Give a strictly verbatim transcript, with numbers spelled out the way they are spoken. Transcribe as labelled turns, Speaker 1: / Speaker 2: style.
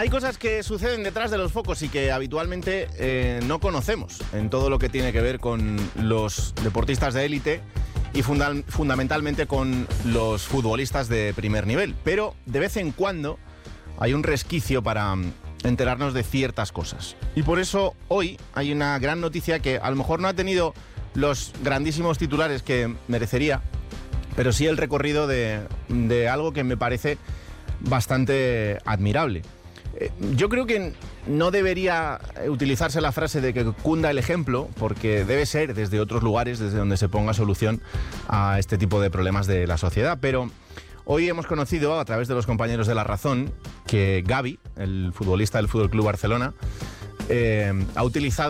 Speaker 1: Hay cosas que suceden detrás de los focos y que habitualmente eh, no conocemos en todo lo que tiene que ver con los deportistas de élite y funda- fundamentalmente con los futbolistas de primer nivel. Pero de vez en cuando hay un resquicio para enterarnos de ciertas cosas. Y por eso hoy hay una gran noticia que a lo mejor no ha tenido los grandísimos titulares que merecería, pero sí el recorrido de, de algo que me parece bastante admirable. Eh, yo creo que no debería utilizarse la frase de que cunda el ejemplo, porque debe ser desde otros lugares desde donde se ponga solución a este tipo de problemas de la sociedad. Pero hoy hemos conocido a través de los compañeros de La Razón que Gavi, el futbolista del F C Barcelona, eh, ha utilizado